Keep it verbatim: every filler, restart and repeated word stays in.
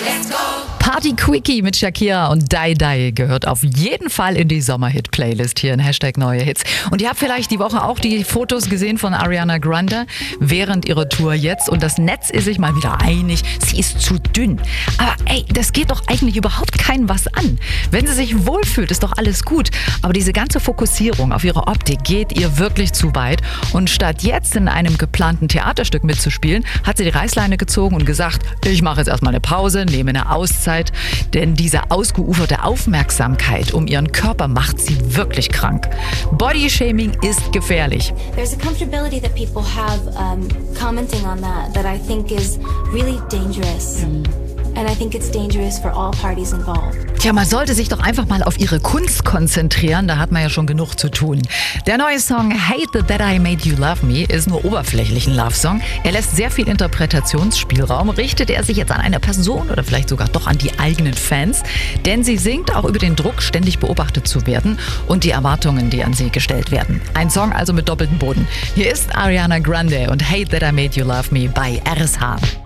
Party Quickie mit Shakira und Die Die gehört auf jeden Fall in die Sommerhit-Playlist hier in Hashtag Neue Hits. Und ihr habt vielleicht die Woche auch die Fotos gesehen von Ariana Grande während ihrer Tour jetzt. Und das Netz ist sich mal wieder einig, sie ist zu dünn. Aber ey, das geht doch eigentlich überhaupt keinem was an. Wenn sie sich wohlfühlt, ist doch alles gut. Aber diese ganze Fokussierung auf ihre Optik geht ihr wirklich zu weit. Und statt jetzt in einem geplanten Theaterstück mitzuspielen, hat sie die Reißleine gezogen und gesagt, ich mache jetzt erstmal eine Pause, nehme eine Auszeit. Denn diese ausgeuferte Aufmerksamkeit um ihren Körper macht sie wirklich krank. Bodyshaming ist gefährlich. There's a comfortability that people have um, commenting on that that I think is really dangerous. Mm. And I think it's dangerous for all parties involved. Tja, man sollte sich doch einfach mal auf ihre Kunst konzentrieren, da hat man ja schon genug zu tun. Der neue Song Hate That I Made You Love Me ist nur oberflächlich ein Love-Song. Er lässt sehr viel Interpretationsspielraum. Richtet er sich jetzt an eine Person oder vielleicht sogar doch an die eigenen Fans? Denn sie singt auch über den Druck, ständig beobachtet zu werden und die Erwartungen, die an sie gestellt werden. Ein Song also mit doppeltem Boden. Hier ist Ariana Grande und Hate That I Made You Love Me bei R S H.